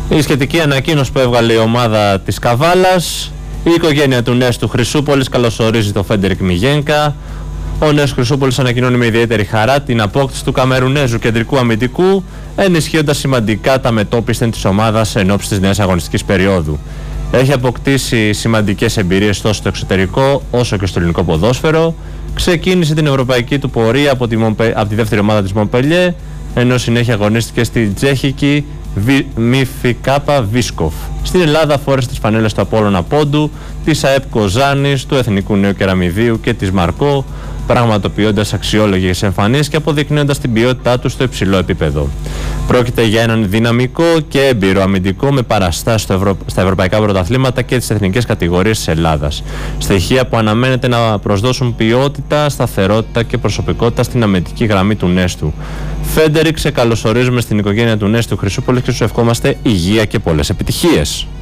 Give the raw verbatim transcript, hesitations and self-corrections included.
Η σχετική ανακοίνωση που έβγαλε η ομάδα της Καβάλας. Η οικογένεια του Νέστου Χρυσούπολης καλωσορίζει το Φέντερικ Μιγένκα. Ο Νέος Χρυσούπολης ανακοινώνει με ιδιαίτερη χαρά την απόκτηση του Καμερουνέζου κεντρικού αμυντικού, ενισχύοντας σημαντικά τα μετώπισθεν της ομάδας εν ώψη της νέας αγωνιστικής περίοδου. Έχει αποκτήσει σημαντικές εμπειρίες τόσο στο εξωτερικό όσο και στο ελληνικό ποδόσφαιρο. Ξεκίνησε την ευρωπαϊκή του πορεία από τη, Μομπε... από τη δεύτερη ομάδα της Μομπελιέ, ενώ συνέχεια αγωνίστηκε στη τσέχικη Μιφικάπα Βίσκοφ. Στην Ελλάδα φόρεσε τις φανέλες του Απόλλωνα Πόντου, της ΑΕΠ Κοζάνης, του Εθνικού Νέου Κεραμιδίου και της Μαρκό, πραγματοποιώντας αξιόλογες εμφανίσεις και αποδεικνύοντας την ποιότητά του στο υψηλό επίπεδο. Πρόκειται για έναν δυναμικό και έμπειρο αμυντικό με παραστάσεις στο Ευρω... στα ευρωπαϊκά πρωταθλήματα και τις εθνικές κατηγορίες της Ελλάδας. Στοιχεία που αναμένεται να προσδώσουν ποιότητα, σταθερότητα και προσωπικότητα στην αμυντική γραμμή του Νέστου. Φέντερικ, σε καλωσορίζουμε στην οικογένεια του Νέστου Χρυσούπολη και σου ευχόμαστε υγεία και πολλές επιτυχίες.